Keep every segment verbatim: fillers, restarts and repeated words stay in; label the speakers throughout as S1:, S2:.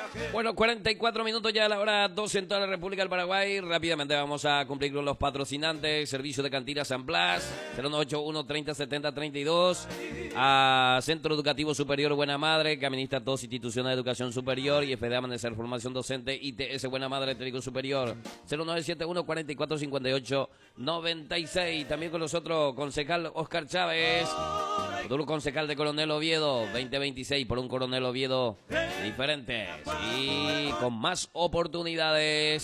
S1: Bueno, cuarenta y cuatro minutos ya a la hora doce en toda la República del Paraguay. Rápidamente vamos a cumplir con los patrocinantes. Servicio de Cantina San Blas, cero nueve ocho uno, treinta, setenta, treinta y dos. A Centro Educativo Superior Buena Madre, que administra dos instituciones de educación superior y F D A Amanecer Formación Docente, I T S Buena Madre Técnico Superior, cero nueve siete uno, cuarenta y cuatro, cincuenta y ocho, noventa y seis. También con nosotros, concejal Oscar Chávez, futuro concejal de Coronel Oviedo, veinte veintiséis por un Coronel Oviedo diferente y con más oportunidades.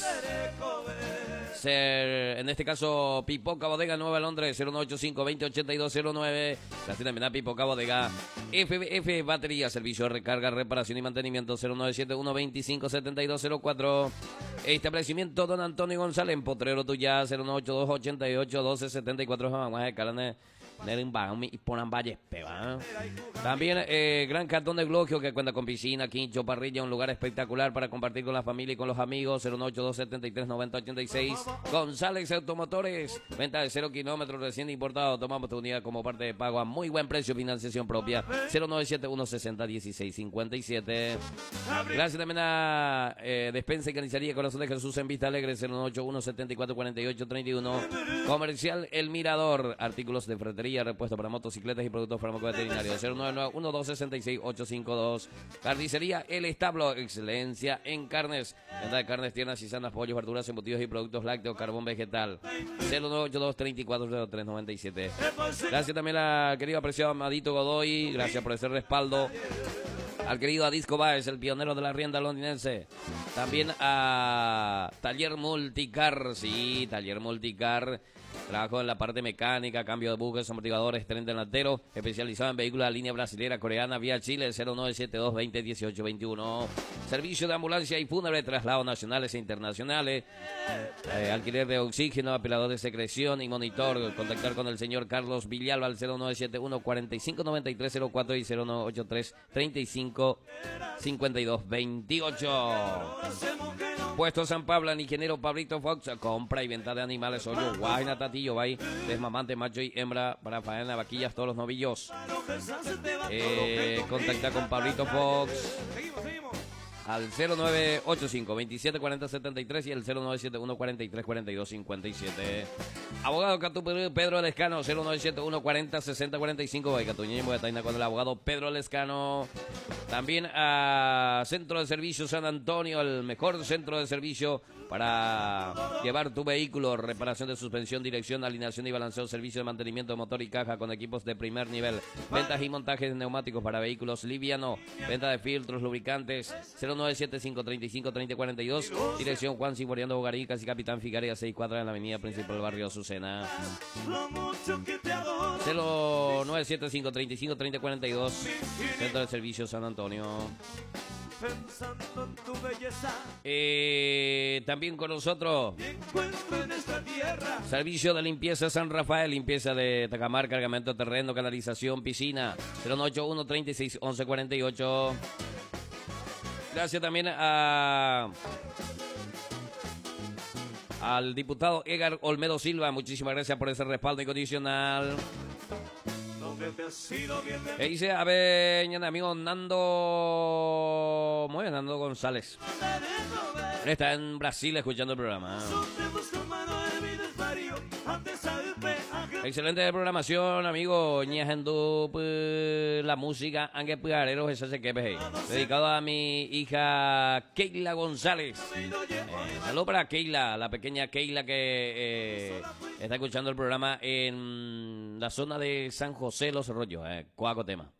S1: Ser, en este caso, Pipoca Bodega Nueva Londres, cero nueve ocho cinco, veinte, ochenta y dos cero nueve. Gracias también a Pipoca Bodega. F B F Batería, servicio de recarga, reparación y mantenimiento, cero nueve siete uno, veinticinco, setenta y dos cero cuatro. Establecimiento Don Antonio González, en Potrero Tuya, cero nueve ocho dos, ochenta y ocho, doce, setenta y cuatro. Vamos a carne. Y ponan valles peba. También eh, Gran Cantón de Glogio, que cuenta con piscina, quincho, parrilla, un lugar espectacular para compartir con la familia y con los amigos. Cero nueve ocho dos, setenta y tres, noventa, ochenta y seis. González Automotores, venta de cero kilómetros, recién importado. Tomamos tu unidad como parte de pago a muy buen precio, financiación propia. Cero nueve siete uno, sesenta, dieciséis, cincuenta y siete. Gracias también a eh, Despensa y Carnicería Corazón de Jesús en Vista Alegre, cero nueve ocho uno, setenta y cuatro, cuarenta y ocho, treinta y uno. Comercial El Mirador, artículos de ferretería, repuesto para motocicletas y productos farmacoveterinarios, cero nueve nueve uno dos seis seis ocho cinco dos. Carnicería El Establo, excelencia en carnes, venta de carnes tiernas y sanas, pollos, verduras, embutidos y productos lácteos, carbón vegetal, cero nueve ocho dos, treinta y cuatro, cero tres, noventa y siete. Gracias también al querido apreciado Amadito Godoy, gracias por ese respaldo. Al querido Adisco Báez, el pionero de la rienda londinense. También a Taller Multicar, sí, Taller Multicar. Trabajo en la parte mecánica, cambio de buques, amortiguadores, tren delantero, especializado en vehículos de la línea brasilera, coreana, vía Chile, cero nueve siete dos, veinte, dieciocho, veintiuno. Servicio de ambulancia y fúnebre, traslados nacionales e internacionales, eh, alquiler de oxígeno, apelador de secreción y monitor. Contactar con el señor Carlos Villalba al cero nueve siete uno, cuarenta y cinco, noventa y tres cero cuatro y cero nueve ocho tres, treinta y cinco, cincuenta y dos, veintiocho. Puesto San Pablo, en ingeniero Pablito Fox, compra y venta de animales, hoyo, guayna, tatillo, bay, desmamante, macho y hembra, para faena, vaquillas, todos los novillos. Eh, contacta con Pablito Fox al cero nueve ocho cinco, veintisiete, cuarenta, setenta y tres y el cero nueve siete uno, cuarenta y tres, cuarenta y dos, cincuenta y siete. Abogado Catú Pedro Lescano, cero nueve siete uno, cuarenta, sesenta, cuarenta y cinco. Catuña y con el abogado Pedro Lescano. También a Centro de Servicio San Antonio, el mejor centro de servicio para llevar tu vehículo, reparación de suspensión, dirección, alineación y balanceo, servicio de mantenimiento de motor y caja con equipos de primer nivel, ventas y montajes de neumáticos para vehículos livianos, venta de filtros, lubricantes, cero nueve siete cinco, treinta y cinco, treinta, cuarenta y dos, dirección Juan Ciboriano Bogarí, casi Capitán Figueroa, seis cuadras en la avenida principal del barrio Azucena. cero nueve siete cinco, treinta y cinco, treinta, cuarenta y dos, Centro de Servicio San Antonio.
S2: Pensando en tu belleza,
S1: eh, también con nosotros
S2: encuentro en esta tierra.
S1: Servicio de Limpieza San Rafael, limpieza de Tacamar, cargamento de terreno, canalización, piscina, cero nueve ocho uno, treinta y seis, once, cuarenta y ocho. Gracias también a al diputado Edgar Olmedo Silva, muchísimas gracias por ese respaldo incondicional. E dice, a ver, mi amigo Nando, muy bien, Nando González. Él está en Brasil escuchando el programa. Excelente programación, amigo. Ñajando pues, la música, Ángel Pujareros, ese se quepe. Dedicado a mi hija Keila González. Eh, saludos para Keila, la pequeña Keila que eh, está escuchando el programa en la zona de San José Los Rollos, eh, Coaco Tema.